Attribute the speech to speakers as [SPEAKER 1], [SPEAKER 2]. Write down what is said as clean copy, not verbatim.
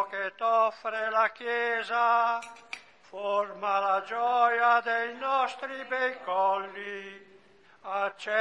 [SPEAKER 1] ciò che t'offre la Chiesa, forma la gioia dei nostri bei colli,